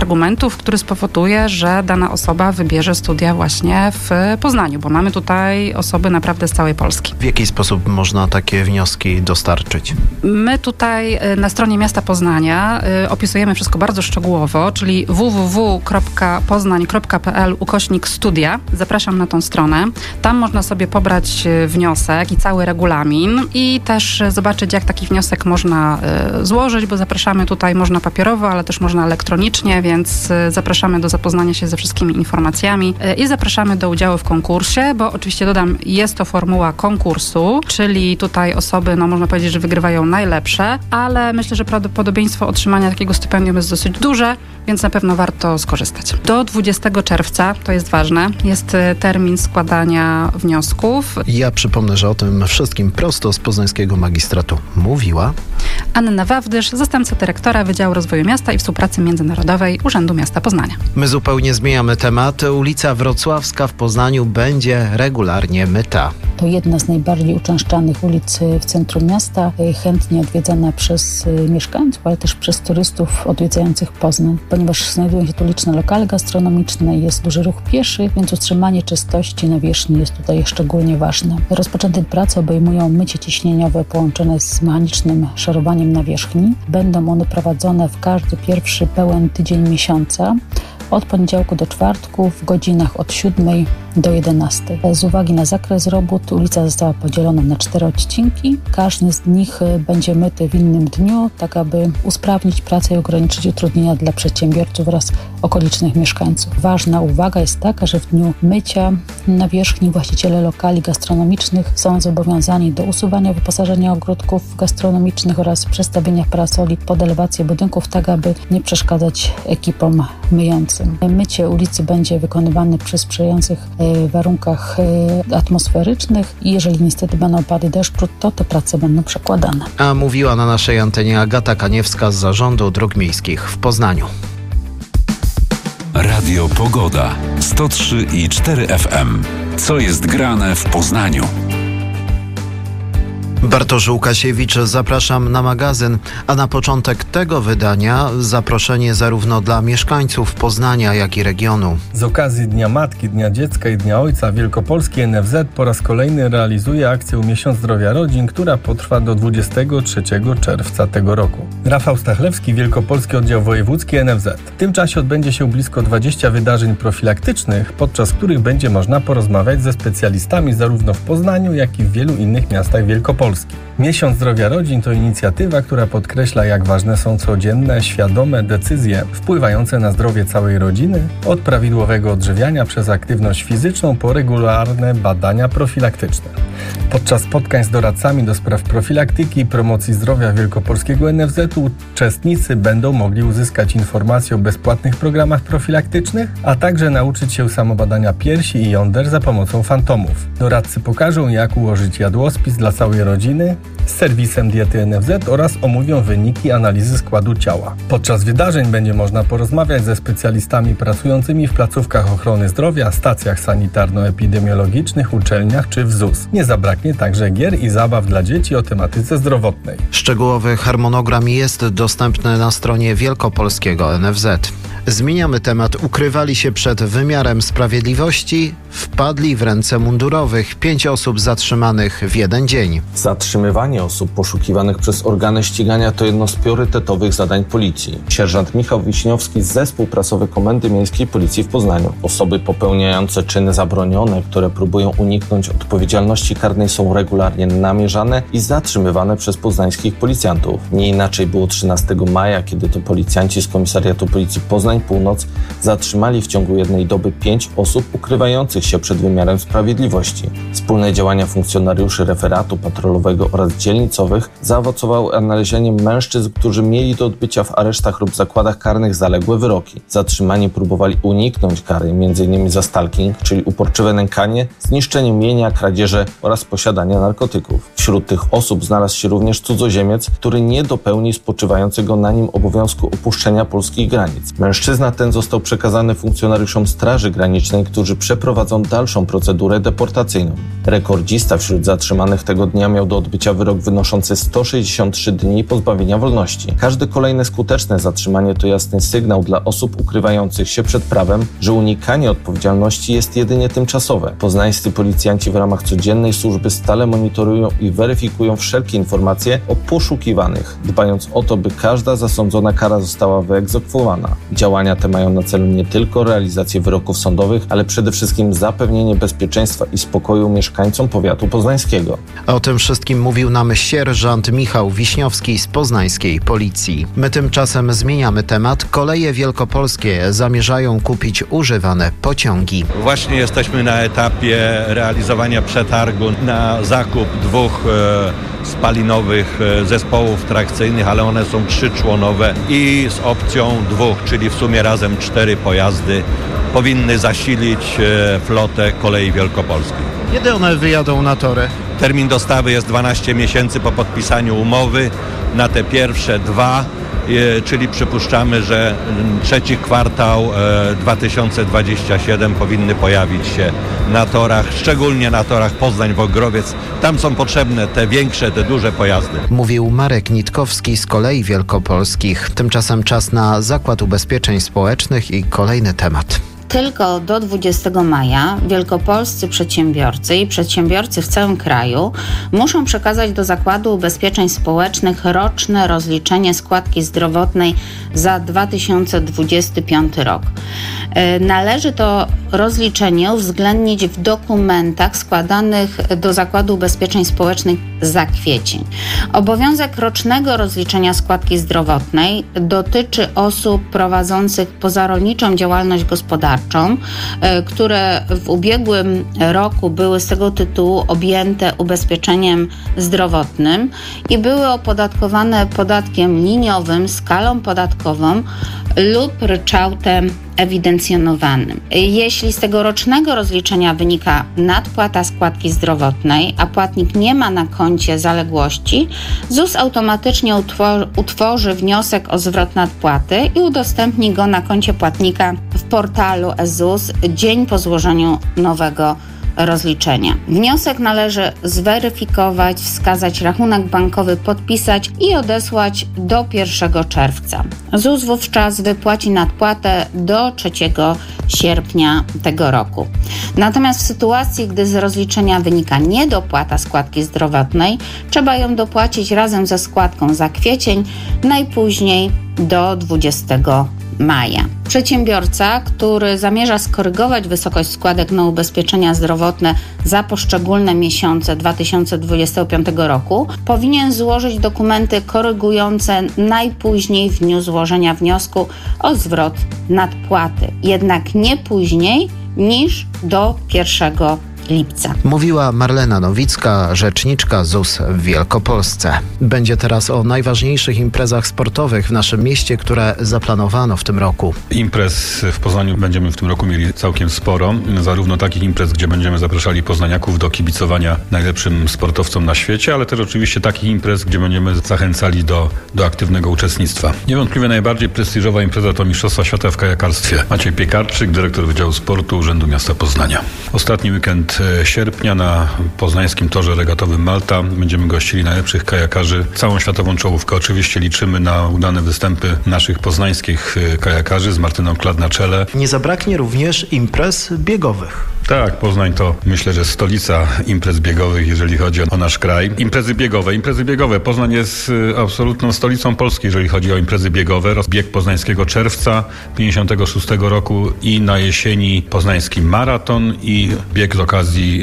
argumentów, który spowoduje, że dana osoba wybierze studia właśnie w Poznaniu, bo mamy tutaj osoby naprawdę z całej Polski. W jaki sposób można takie wnioski dostarczyć? My tutaj na stronie Miasta Poznania opisujemy wszystko bardzo szczegółowo, czyli www.poznań.pl/studia. Zapraszam na tą stronę. Tam można sobie pobrać wniosek i cały regulamin i też zobaczyć, jak taki wniosek można złożyć, bo zapraszamy tutaj, można papierowo, ale też można elektronicznie, więc zapraszamy do zapoznania się ze wszystkimi informacjami i zapraszamy do udziału w konkursie, bo oczywiście dodam, jest to formuła konkursu, czyli tutaj osoby, można powiedzieć, że wygrywają najlepsze, ale myślę, że prawdopodobieństwo otrzymania takiego stypendium jest dosyć duże, więc na pewno warto skorzystać. Do 20 czerwca, to jest ważne, jest termin składania wniosków. Ja przypomnę, że o tym wszystkim prosto z poznańskiego magistratu mówiła Anna Wawdysz, zastępca dyrektora Wydziału Rozwoju Miasta i Współpracy Międzynarodowej Urzędu Miasta Poznania. My zupełnie zmieniamy temat. Ulica Wrocławska w Poznaniu będzie regularnie myta. To jedna z najbardziej uczęszczanych ulic w centrum miasta, chętnie odwiedzana przez mieszkańców, ale też przez turystów odwiedzających Poznań. Ponieważ znajdują się tu liczne lokale gastronomiczne i jest duży ruch pieszy, więc utrzymanie czystości nawierzchni jest tutaj szczególnie ważne. Rozpoczęte prace obejmują mycie ciśnieniowe połączone z mechanicznym szorowaniem nawierzchni. Będą one prowadzone w każdy pierwszy pełen tydzień miesiąca, od poniedziałku do czwartku w godzinach od 7 do 11. Z uwagi na zakres robót ulica została podzielona na 4 odcinki. Każdy z nich będzie myty w innym dniu, tak aby usprawnić pracę i ograniczyć utrudnienia dla przedsiębiorców oraz okolicznych mieszkańców. Ważna uwaga jest taka, że w dniu mycia nawierzchni właściciele lokali gastronomicznych są zobowiązani do usuwania wyposażenia ogródków gastronomicznych oraz przestawienia parasoli pod elewację budynków, tak aby nie przeszkadzać ekipom myjącym. Mycie ulicy będzie wykonywane przy sprzyjających warunkach atmosferycznych i jeżeli niestety będą opady deszczu, to te prace będą przekładane. A mówiła na naszej antenie Agata Kaniewska z Zarządu Dróg Miejskich w Poznaniu. Radio Pogoda 103,4 FM. Co jest grane w Poznaniu? Bartosz Łukasiewicz, zapraszam na magazyn, a na początek tego wydania zaproszenie zarówno dla mieszkańców Poznania, jak i regionu. Z okazji Dnia Matki, Dnia Dziecka i Dnia Ojca Wielkopolski NFZ po raz kolejny realizuje akcję Miesiąc Zdrowia Rodzin, która potrwa do 23 czerwca tego roku. Rafał Stachlewski, Wielkopolski Oddział Wojewódzki NFZ. W tym czasie odbędzie się blisko 20 wydarzeń profilaktycznych, podczas których będzie można porozmawiać ze specjalistami zarówno w Poznaniu, jak i w wielu innych miastach Wielkopolski. Miesiąc Zdrowia Rodzin to inicjatywa, która podkreśla, jak ważne są codzienne, świadome decyzje wpływające na zdrowie całej rodziny, od prawidłowego odżywiania przez aktywność fizyczną po regularne badania profilaktyczne. Podczas spotkań z doradcami do spraw profilaktyki i promocji zdrowia Wielkopolskiego NFZ-u uczestnicy będą mogli uzyskać informacje o bezpłatnych programach profilaktycznych, a także nauczyć się samobadania piersi i jąder za pomocą fantomów. Doradcy pokażą, jak ułożyć jadłospis dla całej rodziny z serwisem diety NFZ oraz omówią wyniki analizy składu ciała. Podczas wydarzeń będzie można porozmawiać ze specjalistami pracującymi w placówkach ochrony zdrowia, stacjach sanitarno-epidemiologicznych, uczelniach czy w ZUS. Nie zabraknie także gier i zabaw dla dzieci o tematyce zdrowotnej. Szczegółowy harmonogram jest dostępny na stronie Wielkopolskiego NFZ. Zmieniamy temat. Ukrywali się przed wymiarem sprawiedliwości, wpadli w ręce mundurowych. 5 osób zatrzymanych w jeden dzień. Zatrzymywanie osób poszukiwanych przez organy ścigania to jedno z priorytetowych zadań policji. Sierżant Michał Wiśniowski, Zespół Prasowy Komendy Miejskiej Policji w Poznaniu. Osoby popełniające czyny zabronione, które próbują uniknąć odpowiedzialności karnej, są regularnie namierzane i zatrzymywane przez poznańskich policjantów. Nie inaczej było 13 maja, kiedy to policjanci z Komisariatu Policji Poznań Północ zatrzymali w ciągu jednej doby 5 osób ukrywających się przed wymiarem sprawiedliwości. Wspólne działania funkcjonariuszy referatu patrolowego oraz dzielnicowych zaowocowały odnalezieniem mężczyzn, którzy mieli do odbycia w aresztach lub zakładach karnych zaległe wyroki. Zatrzymani próbowali uniknąć kary m.in. za stalking, czyli uporczywe nękanie, zniszczenie mienia, kradzieże oraz posiadanie narkotyków. Wśród tych osób znalazł się również cudzoziemiec, który nie dopełni spoczywającego na nim obowiązku opuszczenia polskich granic. Mężczyzna Mężczyzna ten został przekazany funkcjonariuszom Straży Granicznej, którzy przeprowadzą dalszą procedurę deportacyjną. Rekordzista wśród zatrzymanych tego dnia miał do odbycia wyrok wynoszący 163 dni pozbawienia wolności. Każde kolejne skuteczne zatrzymanie to jasny sygnał dla osób ukrywających się przed prawem, że unikanie odpowiedzialności jest jedynie tymczasowe. Poznańscy policjanci w ramach codziennej służby stale monitorują i weryfikują wszelkie informacje o poszukiwanych, dbając o to, by każda zasądzona kara została wyegzekwowana. Działania te mają na celu nie tylko realizację wyroków sądowych, ale przede wszystkim zapewnienie bezpieczeństwa i spokoju mieszkańcom powiatu poznańskiego. O tym wszystkim mówił nam sierżant Michał Wiśniowski z poznańskiej policji. My tymczasem zmieniamy temat. Koleje wielkopolskie zamierzają kupić używane pociągi. Właśnie jesteśmy na etapie realizowania przetargu na zakup 2 spalinowych zespołów trakcyjnych, ale one są 3-członowe i z opcją 2, czyli w sumie razem 4 pojazdy powinny zasilić flotę Kolei Wielkopolskich. Kiedy one wyjadą na tory? Termin dostawy jest 12 miesięcy po podpisaniu umowy na te pierwsze 2, czyli przypuszczamy, że trzeci kwartał 2027 powinny pojawić się na torach, szczególnie na torach Poznań-Wągrowiec. Tam są potrzebne te większe, te duże pojazdy. Mówił Marek Nitkowski z Kolei Wielkopolskich. Tymczasem czas na Zakład Ubezpieczeń Społecznych i kolejny temat. Tylko do 20 maja wielkopolscy przedsiębiorcy i przedsiębiorcy w całym kraju muszą przekazać do Zakładu Ubezpieczeń Społecznych roczne rozliczenie składki zdrowotnej za 2025 rok. Należy to rozliczenie uwzględnić w dokumentach składanych do Zakładu Ubezpieczeń Społecznych za kwiecień. Obowiązek rocznego rozliczenia składki zdrowotnej dotyczy osób prowadzących pozarolniczą działalność gospodarczą, które w ubiegłym roku były z tego tytułu objęte ubezpieczeniem zdrowotnym i były opodatkowane podatkiem liniowym, skalą podatkową lub ryczałtem ewidencjonowanym. Jeśli z tegorocznego rozliczenia wynika nadpłata składki zdrowotnej, a płatnik nie ma na koncie zaległości, ZUS automatycznie utworzy wniosek o zwrot nadpłaty i udostępni go na koncie płatnika w portalu eZUS dzień po złożeniu nowego rozliczenia. Wniosek należy zweryfikować, wskazać rachunek bankowy, podpisać i odesłać do 1 czerwca. ZUS wówczas wypłaci nadpłatę do 3 sierpnia tego roku. Natomiast w sytuacji, gdy z rozliczenia wynika niedopłata składki zdrowotnej, trzeba ją dopłacić razem ze składką za kwiecień, najpóźniej do 20 maja. Przedsiębiorca, który zamierza skorygować wysokość składek na ubezpieczenia zdrowotne za poszczególne miesiące 2025 roku, powinien złożyć dokumenty korygujące najpóźniej w dniu złożenia wniosku o zwrot nadpłaty, jednak nie później niż do 1 lipca. Mówiła Marlena Nowicka, rzeczniczka ZUS w Wielkopolsce. Będzie teraz o najważniejszych imprezach sportowych w naszym mieście, które zaplanowano w tym roku. Imprez w Poznaniu będziemy w tym roku mieli całkiem sporo. Zarówno takich imprez, gdzie będziemy zapraszali poznaniaków do kibicowania najlepszym sportowcom na świecie, ale też oczywiście takich imprez, gdzie będziemy zachęcali do aktywnego uczestnictwa. Niewątpliwie najbardziej prestiżowa impreza to Mistrzostwa Świata w kajakarstwie. Maciej Piekarczyk, dyrektor Wydziału Sportu Urzędu Miasta Poznania. Ostatni weekend sierpnia na poznańskim torze regatowym Malta będziemy gościli najlepszych kajakarzy, całą światową czołówkę. Oczywiście liczymy na udane występy naszych poznańskich kajakarzy z Martyną Klad na czele. Nie zabraknie również imprez biegowych. Tak, Poznań to myślę, że stolica imprez biegowych, jeżeli chodzi o nasz kraj. Imprezy biegowe. Poznań jest absolutną stolicą Polski, jeżeli chodzi o imprezy biegowe. Bieg poznańskiego czerwca 56 roku i na jesieni poznański maraton i bieg z okazji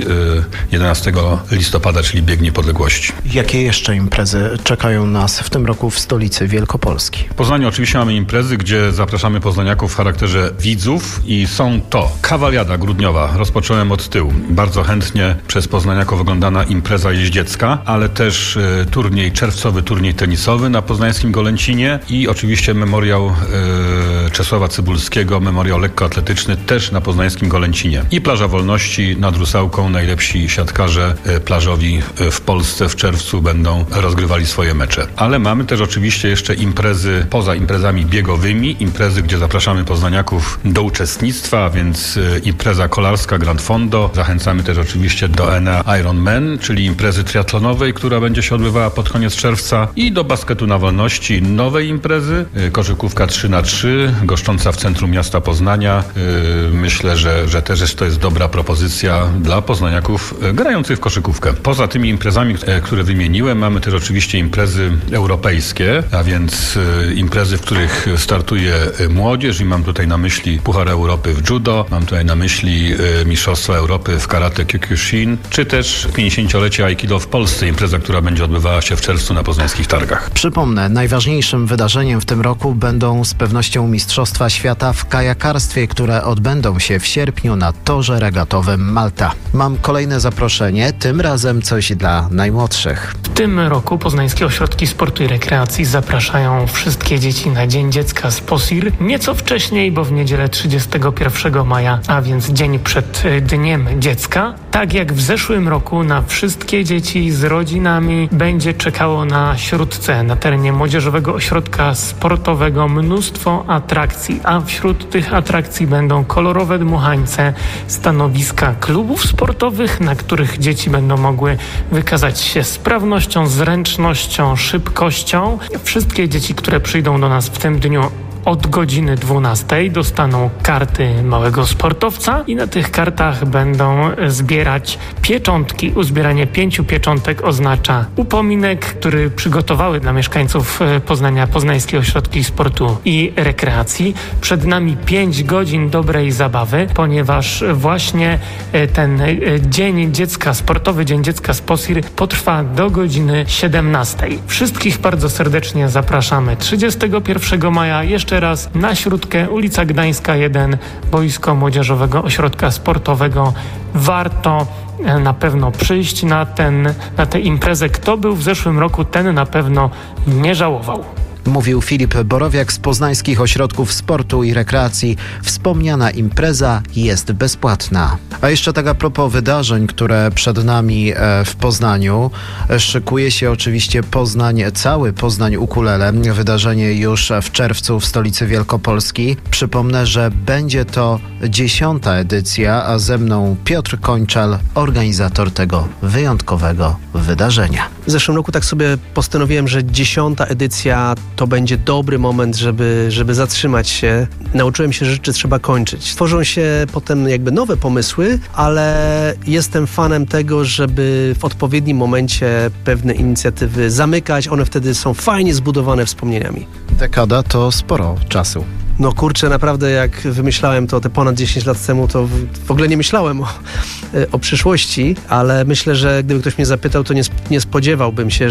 11 listopada, czyli bieg niepodległości. Jakie jeszcze imprezy czekają nas w tym roku w stolicy Wielkopolski? W Poznaniu oczywiście mamy imprezy, gdzie zapraszamy poznaniaków w charakterze widzów i są to kawaliada grudniowa. Rozpoczynamy rozpocząłem od tyłu. Bardzo chętnie przez poznaniaków oglądana impreza jeździecka, ale też czerwcowy turniej tenisowy na poznańskim Golęcinie i oczywiście memoriał Czesława Cybulskiego, memoriał lekkoatletyczny też na poznańskim Golęcinie. I Plaża Wolności nad Rusałką, najlepsi siatkarze plażowi w Polsce w czerwcu będą rozgrywali swoje mecze. Ale mamy też oczywiście jeszcze imprezy poza imprezami biegowymi, imprezy, gdzie zapraszamy poznaniaków do uczestnictwa, a więc impreza kolarska Grand Fondo. Zachęcamy też oczywiście do Enea Ironman, czyli imprezy triatlonowej, która będzie się odbywała pod koniec czerwca i do basketu na wolności nowej imprezy, koszykówka 3x3, goszcząca w centrum miasta Poznania. Myślę, że też to jest dobra propozycja dla poznaniaków grających w koszykówkę. Poza tymi imprezami, które wymieniłem, mamy też oczywiście imprezy europejskie, a więc imprezy, w których startuje młodzież i mam tutaj na myśli Puchar Europy w judo, mam tutaj na myśli Mistrzostwa Europy w karate Kyokushin, czy też 50-lecie Aikido w Polsce, impreza, która będzie odbywała się w czerwcu na poznańskich targach. Przypomnę, najważniejszym wydarzeniem w tym roku będą z pewnością Mistrzostwa Świata w kajakarstwie, które odbędą się w sierpniu na torze regatowym Malta. Mam kolejne zaproszenie, tym razem coś dla najmłodszych. W tym roku poznańskie ośrodki sportu i rekreacji zapraszają wszystkie dzieci na Dzień Dziecka z POSIR nieco wcześniej, bo w niedzielę 31 maja, a więc dzień przed Dniem Dziecka. Tak jak w zeszłym roku na wszystkie dzieci z rodzinami będzie czekało na Śródce, na terenie Młodzieżowego Ośrodka Sportowego mnóstwo atrakcji, a wśród tych atrakcji będą kolorowe dmuchańce, stanowiska klubów sportowych, na których dzieci będą mogły wykazać się sprawnością, zręcznością, szybkością. Wszystkie dzieci, które przyjdą do nas w tym dniu od godziny 12 dostaną karty małego sportowca i na tych kartach będą zbierać pieczątki. Uzbieranie 5 pieczątek oznacza upominek, który przygotowały dla mieszkańców Poznania poznańskie ośrodki sportu i rekreacji. Przed nami 5 godzin dobrej zabawy, ponieważ właśnie ten Dzień Dziecka, Sportowy Dzień Dziecka z POSIR potrwa do godziny 17. Wszystkich bardzo serdecznie zapraszamy 31 maja jeszcze raz na Śródkę, ulica Gdańska 1, boisko Młodzieżowego Ośrodka Sportowego. Warto na pewno przyjść na tę imprezę. Kto był w zeszłym roku, ten na pewno nie żałował. Mówił Filip Borowiak z Poznańskich Ośrodków Sportu i Rekreacji. Wspomniana impreza jest bezpłatna. A jeszcze tak a propos wydarzeń, które przed nami w Poznaniu. Szykuje się oczywiście cały Poznań Ukulele. Wydarzenie już w czerwcu w stolicy Wielkopolski. Przypomnę, że będzie to 10. edycja, a ze mną Piotr Kończal, organizator tego wyjątkowego wydarzenia. W zeszłym roku tak sobie postanowiłem, że 10. edycja to będzie dobry moment, żeby zatrzymać się. Nauczyłem się, że rzeczy trzeba kończyć. Tworzą się potem jakby nowe pomysły, ale jestem fanem tego, żeby w odpowiednim momencie pewne inicjatywy zamykać. One wtedy są fajnie zbudowane wspomnieniami. Dekada to sporo czasu. No kurczę, naprawdę jak wymyślałem to te ponad 10 lat temu, to w ogóle nie myślałem o przyszłości, ale myślę, że gdyby ktoś mnie zapytał, to nie spodziewałbym się,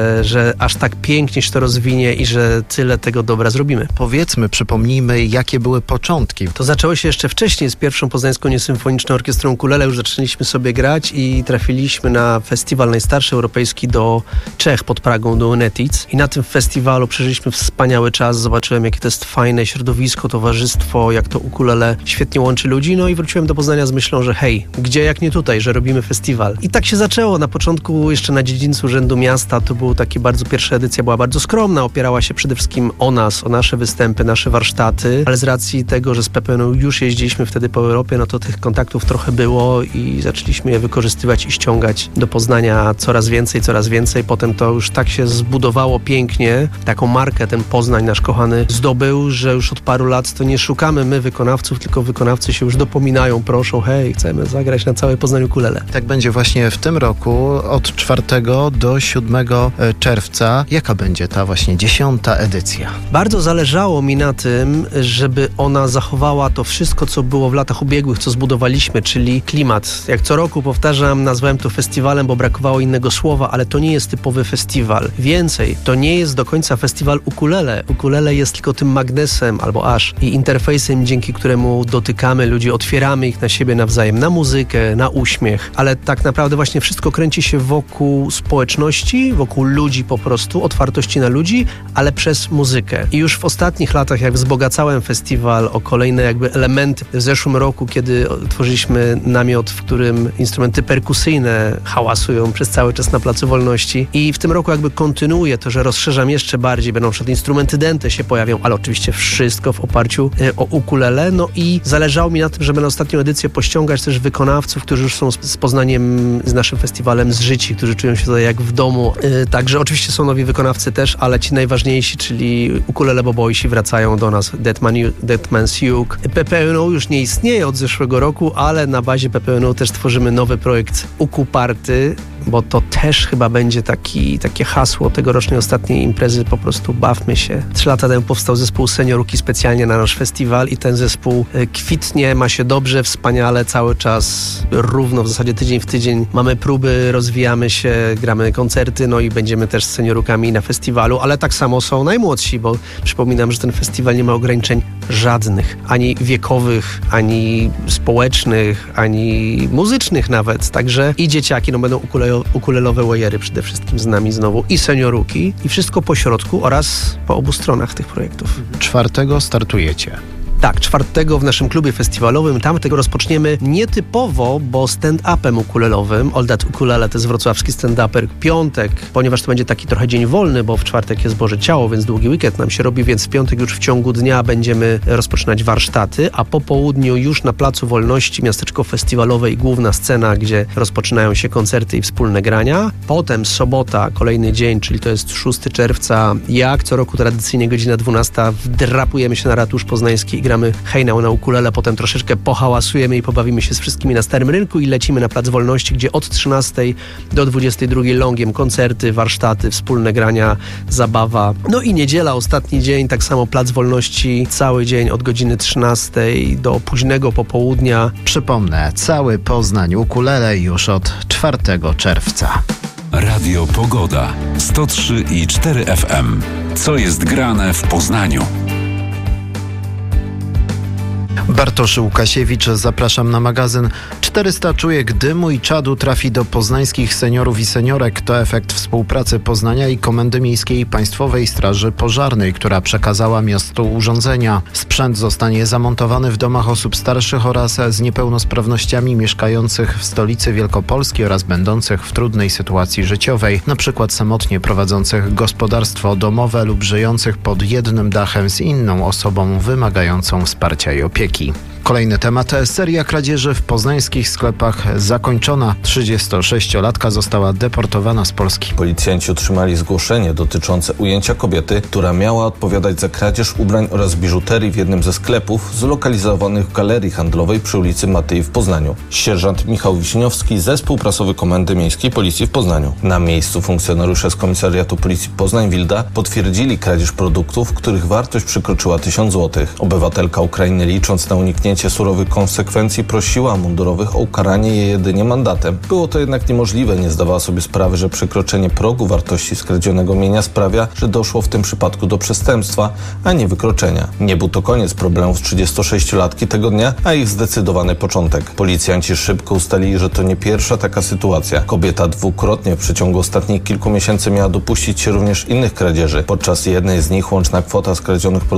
że aż tak pięknie się to rozwinie i że tyle tego dobra zrobimy. Przypomnijmy, jakie były początki. To zaczęło się jeszcze wcześniej z pierwszą Poznańską Niesymfoniczną Orkiestrą Ukulele. Już zaczęliśmy sobie grać i trafiliśmy na festiwal najstarszy europejski do Czech pod Pragą, do Netic. I na tym festiwalu przeżyliśmy wspaniały czas. Zobaczyłem, jakie to jest fajne środowisko, towarzystwo, jak to ukulele świetnie łączy ludzi. No i wróciłem do Poznania z myślą, że hej, gdzie jak nie tutaj, że robimy festiwal. I tak się zaczęło. Na początku jeszcze na dziedzińcu Urzędu Miasta to był taki pierwsza edycja była bardzo skromna, opierała się przede wszystkim o nas, o nasze występy, nasze warsztaty, ale z racji tego, że z Pepeną już jeździliśmy wtedy po Europie, no to tych kontaktów trochę było i zaczęliśmy je wykorzystywać i ściągać do Poznania coraz więcej. Potem to już tak się zbudowało pięknie, taką markę ten Poznań nasz kochany zdobył, że już od paru lat to nie szukamy my wykonawców, tylko wykonawcy się już dopominają, proszą, hej, chcemy zagrać na całe Poznań Ukulele. Tak będzie właśnie w tym roku od 4 do 7 czerwca. Jaka będzie ta właśnie 10. edycja? Bardzo zależało mi na tym, żeby ona zachowała to wszystko, co było w latach ubiegłych, co zbudowaliśmy, czyli klimat. Jak co roku powtarzam, nazwałem to festiwalem, bo brakowało innego słowa, ale to nie jest typowy festiwal. Więcej, to nie jest do końca festiwal ukulele. Ukulele jest tylko tym magnesem albo aż i interfejsem, dzięki któremu dotykamy ludzi, otwieramy ich na siebie nawzajem, na muzykę, na uśmiech, ale tak naprawdę właśnie wszystko kręci się wokół społeczności, wokół ludzi po prostu, otwartości na ludzi, ale przez muzykę. I już w ostatnich latach, jak wzbogacałem festiwal o kolejne jakby elementy, w zeszłym roku, kiedy tworzyliśmy namiot, w którym instrumenty perkusyjne hałasują przez cały czas na Placu Wolności i w tym roku jakby kontynuuję to, że rozszerzam jeszcze bardziej, będą na przykład instrumenty dęte się pojawią, ale oczywiście wszystko w oparciu o ukulele, no i zależało mi na tym, żeby na ostatnią edycję pościągać też wykonawców, którzy już są z Poznaniem, z naszym festiwalem zżyci, którzy czują się tutaj jak w domu. Także oczywiście są nowi wykonawcy też, ale ci najważniejsi, czyli ukulele bobojsi wracają do nas, Deadman's Uke. PPNO już nie istnieje od zeszłego roku, ale na bazie PPNO też tworzymy nowy projekt Ukuparty, bo to też chyba będzie takie hasło tegorocznej ostatniej imprezy, po prostu bawmy się. 3 lata temu powstał zespół Senioruki specjalnie na nasz festiwal i ten zespół kwitnie, ma się dobrze, wspaniale, cały czas równo, w zasadzie tydzień w tydzień mamy próby, rozwijamy się, gramy koncerty, no i będziemy też z seniorukami na festiwalu, ale tak samo są najmłodsi, bo przypominam, że ten festiwal nie ma ograniczeń żadnych, ani wiekowych, ani społecznych, ani muzycznych nawet, także i dzieciaki, no będą ukulelowe wajery przede wszystkim z nami znowu i senioruki i wszystko po środku oraz po obu stronach tych projektów. 4 startujecie. Tak, 4 w naszym klubie festiwalowym. Tam tego rozpoczniemy nietypowo, bo stand-upem ukulelowym. All That Ukulele to jest wrocławski stand-uper. Piątek, ponieważ to będzie taki trochę dzień wolny, bo w czwartek jest Boże Ciało, więc długi weekend nam się robi, więc w piątek już w ciągu dnia będziemy rozpoczynać warsztaty, a po południu już na Placu Wolności miasteczko festiwalowe i główna scena, gdzie rozpoczynają się koncerty i wspólne grania. Potem sobota, kolejny dzień, czyli to jest 6 czerwca. Jak co roku tradycyjnie godzina 12 wdrapujemy się na Ratusz Poznański i gramy hejnał na ukulele, potem troszeczkę pohałasujemy i pobawimy się z wszystkimi na Starym Rynku i lecimy na Plac Wolności, gdzie od 13 do 22 longiem koncerty, warsztaty, wspólne grania, zabawa. No i niedziela, ostatni dzień, tak samo Plac Wolności, cały dzień od godziny 13 do późnego popołudnia. Przypomnę, cały Poznań Ukulele już od 4 czerwca. Radio Pogoda 103,4 FM. Co jest grane w Poznaniu? Bartosz Łukasiewicz, zapraszam na magazyn. 400 czujek dymu i czadu trafi do poznańskich seniorów i seniorek. To efekt współpracy Poznania i Komendy Miejskiej Państwowej Straży Pożarnej, która przekazała miastu urządzenia. Sprzęt zostanie zamontowany w domach osób starszych oraz z niepełnosprawnościami mieszkających w stolicy Wielkopolski oraz będących w trudnej sytuacji życiowej, na przykład samotnie prowadzących gospodarstwo domowe lub żyjących pod jednym dachem z inną osobą wymagającą wsparcia i opieki. Kolejny temat. Seria kradzieży w poznańskich sklepach zakończona. 36-latka została deportowana z Polski. Policjanci otrzymali zgłoszenie dotyczące ujęcia kobiety, która miała odpowiadać za kradzież ubrań oraz biżuterii w jednym ze sklepów zlokalizowanych w galerii handlowej przy ulicy Matei w Poznaniu. Sierżant Michał Wiśniowski, zespół prasowy Komendy Miejskiej Policji w Poznaniu. Na miejscu funkcjonariusze z Komisariatu Policji Poznań-Wilda potwierdzili kradzież produktów, których wartość przekroczyła 1000 zł. Obywatelka Ukrainy, licząc na uniknięcie surowych konsekwencji, prosiła mundurowych o ukaranie jej jedynie mandatem. Było to jednak niemożliwe, nie zdawała sobie sprawy, że przekroczenie progu wartości skradzionego mienia sprawia, że doszło w tym przypadku do przestępstwa, a nie wykroczenia. Nie był to koniec problemów 36-latki tego dnia, a ich zdecydowany początek. Policjanci szybko ustalili, że to nie pierwsza taka sytuacja. Kobieta dwukrotnie w przeciągu ostatnich kilku miesięcy miała dopuścić się również innych kradzieży. Podczas jednej z nich łączna kwota skradzionych